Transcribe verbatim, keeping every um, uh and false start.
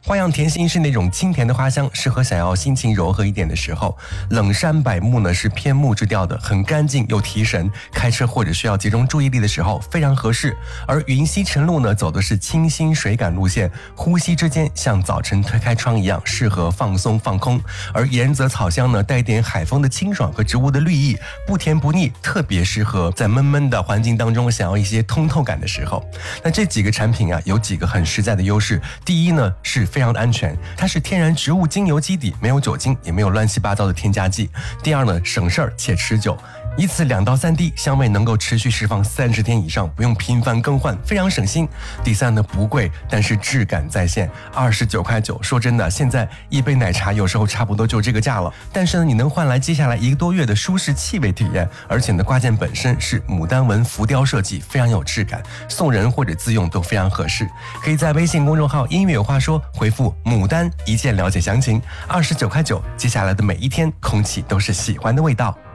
花样甜心是那种清甜的花香，适合想要心情柔和一点的时候。冷杉柏木呢是偏木质调的，很干净又提神，开车或者需要集中注意力的时候非常合适。而云溪晨露呢走的是清新水感路线，呼吸之间像早晨推开窗一样，适合放松放空。而盐泽草香呢带点海风的清爽和植物的绿意，不甜不腻，特别适合在闷闷的环境当中想要一些通透感的时候。那这几个产品啊有几个很实在的优势。第一呢是非常的安全，它是天然植物精油基底，没有酒精，也没有乱七八糟的添加剂。第二呢省事儿且持久，一次两到三滴，香味能够持续释放三十天以上，不用频繁更换，非常省心。第三呢不贵，但是质感在线，二十九块九。说真的，现在一杯奶茶有时候差不多就这个价了，但是呢你能换来接下来一个多月的舒适气味体验。而且呢挂件本身是牡丹纹浮雕设计，非常有质感，送人或者自用都非常合适。可以在微信公众号音乐有话说回复牡丹一键了解详情。二十九块九，接下来的每一天空气都是喜欢的味道。